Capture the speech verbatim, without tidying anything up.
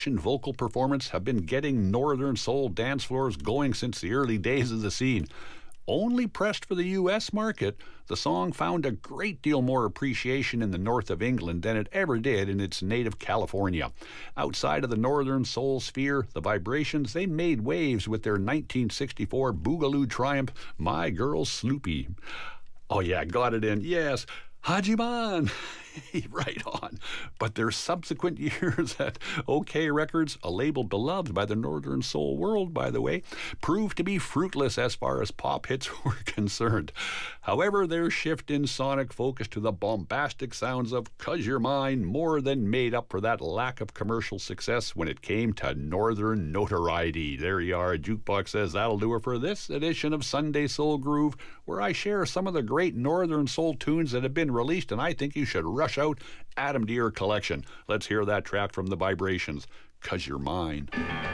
vocal performance have been getting Northern Soul dance floors going since the early days of the scene. Only pressed for the U S market, the song found a great deal more appreciation in the north of England than it ever did in its native California. Outside of the Northern Soul sphere, the Vibrations, they made waves with their nineteen sixty-four Boogaloo triumph, My Girl Sloopy. Oh yeah, got it in, yes. Hajiman! Right on. But their subsequent years at OK Records, a label beloved by the Northern Soul world, by the way, proved to be fruitless as far as pop hits were concerned. However, their shift in sonic focus to the bombastic sounds of 'Cause You're Mine more than made up for that lack of commercial success when it came to Northern notoriety. There you are. Jukebox says that'll do it for this edition of Sunday Soul Groove, where I share some of the great Northern Soul tunes that have been released, and I think you should rush out, add them to your collection. Let's hear that track from the Vibrations, 'Cause You're Mine.